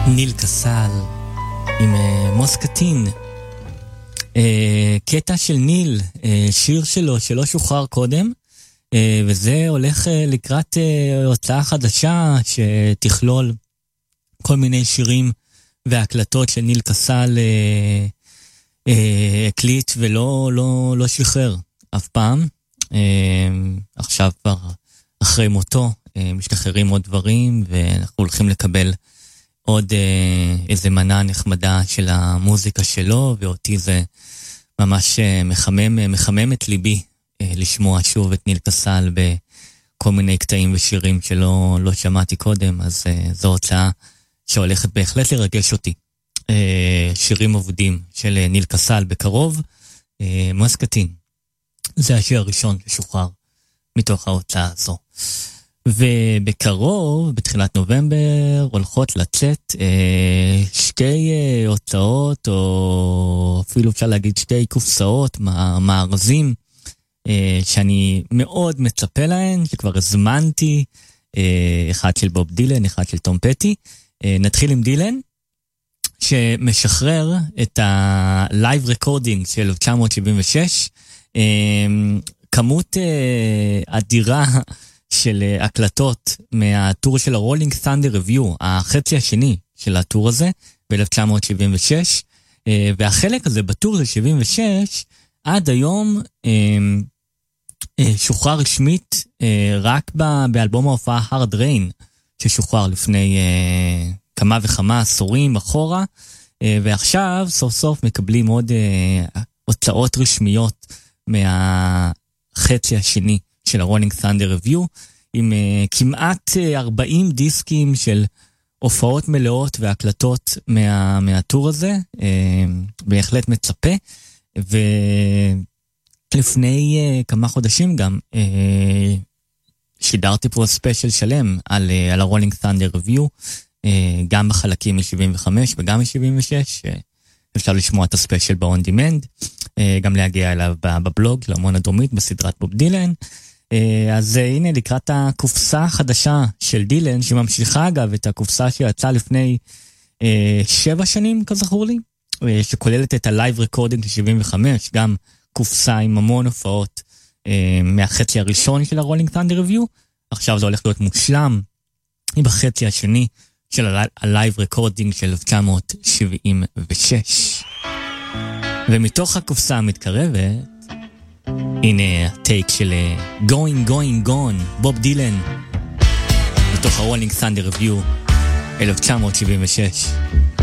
ניל קסל עם מוסקטין, קטע של ניל, שיר שלא שוחרר קודם, וזה הולך לקראת הוצאה חדשה שתכלול כל מיני שירים והקלטות של ניל קסל הקליט ולא שחרר אף פעם. עכשיו כבר אחרי מותו משתחררים עוד דברים, ואנחנו הולכים לקבל עוד איזה מנה נחמדה של המוזיקה שלו, ואותי זה ממש מחמם את ליבי לשמוע שוב את ניל קסל בכל מיני קטעים ושירים שלא שמעתי קודם. אז זו הוצאה שהולכת בהחלט לרגש אותי. שירים עבודים של ניל קסל בקרוב, מוסקטין. זה השיר הראשון ששוחרר מתוך ההוצאה הזו. ובקרוב, בתחילת נובמבר, הולכות לצאת שתי הוצאות, או אפילו אפשר להגיד שתי קופסאות, מארזים, שאני מאוד מצפה להן, שכבר הזמנתי, אחד של בוב דילן, אחד של תום פטי. נתחיל עם דילן, שמשחרר את הלייב רקורדינג של 1976, כמות אדירה של הקלטות מהטור של הרולינג ת'נדר ריוויו, החצי השני של הטור הזה ב-1976, והחלק הזה בטור של 76 עד היום שוחרר רשמית רק באלבום ההופעה Hard Rain, ששוחרר לפני כמה וכמה עשורים אחורה, ועכשיו סוף סוף מקבלים עוד הוצאות רשמיות מהחצי השני של הרולינג ת'נדר ריוויו, עם כמעט 40 דיסקים של הופעות מלאות והקלטות מהטור הזה. בהחלט מצפה. ולפני כמה חודשים גם שידרתי פה ספיישל שלם על הרולינג ת'נדר ריוויו, גם בחלקים מ-75 וגם מ-76, אפשר לשמוע את הספיישל ב-on demand, גם להגיע אליו בבלוג של המון הדרומית בסדרת בוב דילן. אז הנה לקראת הקופסה החדשה של דילן, שממשיכה אגב את הקופסה שיצאה לפני 7 שנים כזכור לי, שכוללת את הלייב רקורדינג של 75, גם קופסה עם המון הופעות מהחצי הראשון של הרולינג ת'נדר ריוויו. עכשיו זה הולך להיות מושלם בחצי השני של הלייב רקורדינג של 1976. ומתוך הקופסה המתקרבת, הנה הטייק של Going Going Gone, בוב דילן, מתוך הרולינג ת'נדר ריוויו 1976.